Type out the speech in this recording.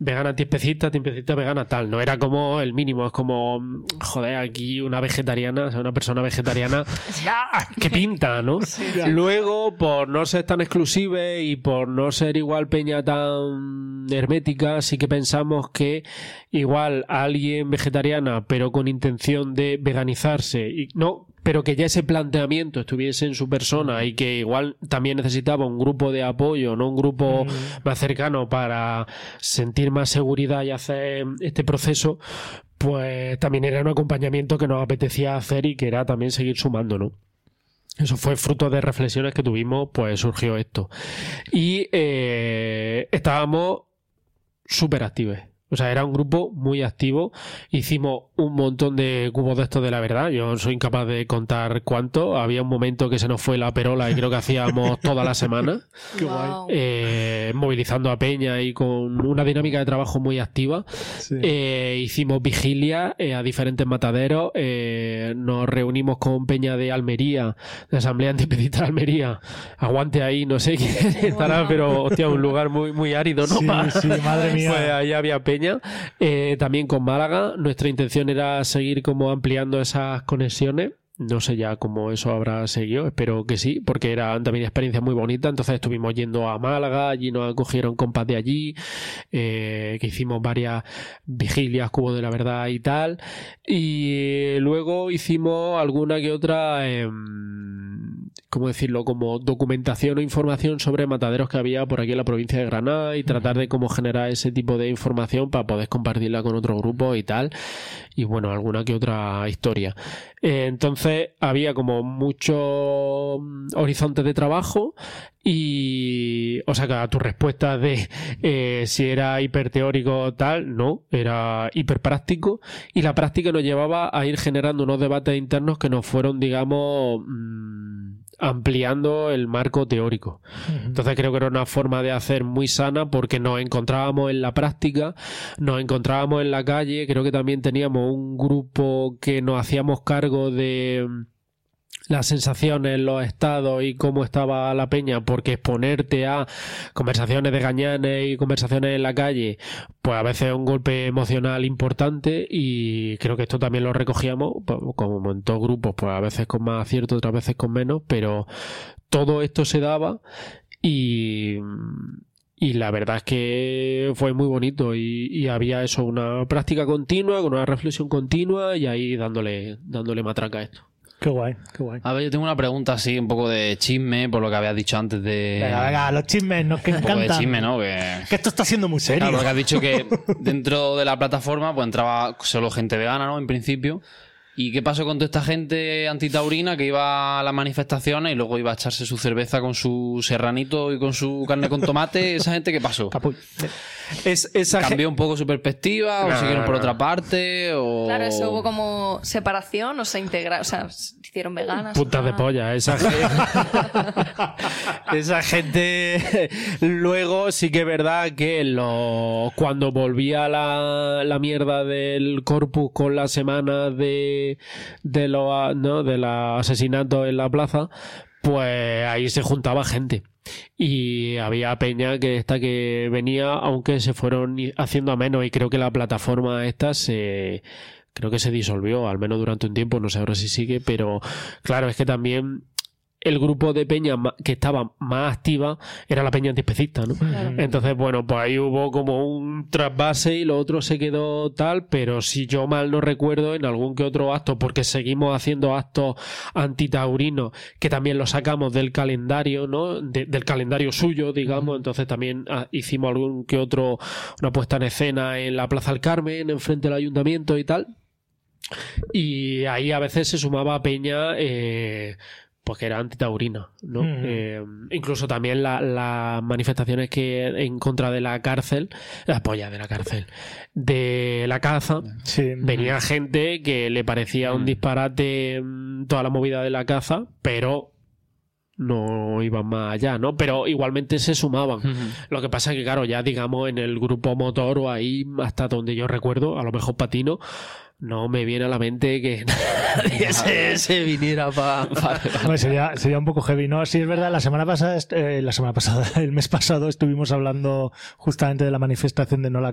vegana antiespecista, vegana tal. No era como el mínimo, es como, joder, aquí una vegetariana, o sea, una persona vegetariana que pinta, ¿no? Sí, luego, por no ser tan exclusive y por no ser igual peña tan hermética, sí que pensamos que igual a alguien vegetariana, pero con intención de veganizarse, y no, pero que ya ese planteamiento estuviese en su persona y que igual también necesitaba un grupo de apoyo, no un grupo más cercano para sentir más seguridad y hacer este proceso, pues también era un acompañamiento que nos apetecía hacer y que era también seguir sumando, ¿no? Eso fue fruto de reflexiones que tuvimos, pues surgió esto. Y estábamos súper activos. O sea, era un grupo muy activo. Hicimos un montón de cubos de estos de la verdad. Yo soy incapaz de contar cuánto. Había un momento que se nos fue la perola y creo que hacíamos toda la semana. Qué guay. Movilizando a peña y con una dinámica de trabajo muy activa. Sí. Hicimos vigilia a diferentes mataderos. Nos reunimos con peña de Almería, de Asamblea Antiespecista de Almería. Aguante ahí, no sé quién estará, pero hostia, un lugar muy, muy árido, ¿no? Sí, madre mía. Pues ahí había peña. También con Málaga. Nuestra intención era seguir como ampliando esas conexiones. No sé ya cómo eso habrá seguido, espero que sí, porque eran también experiencias muy bonitas. Entonces estuvimos yendo a Málaga, allí nos acogieron compas de allí, que hicimos varias vigilias, cubos de la verdad y tal, y luego hicimos alguna que otra, ¿cómo decirlo?, como documentación o información sobre mataderos que había por aquí en la provincia de Granada y tratar de cómo generar ese tipo de información para poder compartirla con otros grupos y tal, y bueno, alguna que otra historia. Entonces había como muchos horizontes de trabajo y, o sea, que a tu respuesta de si era hiperteórico o tal, no, era hiperpráctico, y la práctica nos llevaba a ir generando unos debates internos que nos fueron, digamos, ampliando el marco teórico. Entonces creo que era una forma de hacer muy sana porque nos encontrábamos en la práctica, nos encontrábamos en la calle. Creo que también teníamos un grupo que nos hacíamos cargo de las sensaciones, los estados y cómo estaba la peña, porque exponerte a conversaciones de gañanes y conversaciones en la calle, pues a veces es un golpe emocional importante, y creo que esto también lo recogíamos, pues, como en todos grupos, pues a veces con más acierto, otras veces con menos, pero todo esto se daba y la verdad es que fue muy bonito y había eso, una práctica continua, con una reflexión continua y ahí dándole matraca a esto. Qué guay, qué guay. A ver, yo tengo una pregunta así, un poco de chisme, por lo que habías dicho antes de... Venga, los chismes nos que encantan. Un poco de chisme, ¿no? Que esto está siendo muy serio. Claro, porque has dicho que dentro de la plataforma pues entraba solo gente vegana, ¿no? En principio. ¿Y qué pasó con toda esta gente antitaurina que iba a las manifestaciones y luego iba a echarse su cerveza con su serranito y con su carne con tomate? ¿Esa gente qué pasó? ¿Cambió un poco su perspectiva? ¿O siguieron por otra parte? ¿O... Claro, eso hubo como separación, o se integraron, o sea, se hicieron veganas. Putas de polla, esa gente luego sí que es verdad que cuando volvía la mierda del Corpus con la semana de los asesinatos en la plaza, pues ahí se juntaba gente y había peña que venía, aunque se fueron haciendo a menos, y creo que la plataforma esta creo que se disolvió, al menos durante un tiempo, no sé ahora si sigue, pero claro, es que también el grupo de peña que estaba más activa era la peña antiespecista, ¿no? Entonces, bueno, pues ahí hubo como un trasvase y lo otro se quedó tal, pero si yo mal no recuerdo, en algún que otro acto, porque seguimos haciendo actos antitaurinos que también los sacamos del calendario, ¿no? Del calendario suyo, digamos. Entonces también hicimos algún que otro, una puesta en escena en la Plaza del Carmen, enfrente del ayuntamiento y tal. Y ahí a veces se sumaba peña pues que era antitaurina, ¿no? Incluso también las manifestaciones que en contra de la cárcel, la polla de la cárcel, de la caza, venía gente que le parecía un disparate toda la movida de la caza, pero no iban más allá, ¿no? Pero igualmente se sumaban. Lo que pasa es que, claro, ya digamos en el grupo motor o ahí, hasta donde yo recuerdo, a lo mejor patino, no me viene a la mente que nadie se viniera para... Bueno, sería un poco heavy, ¿no? Sí, es verdad, el mes pasado estuvimos hablando justamente de la manifestación de No la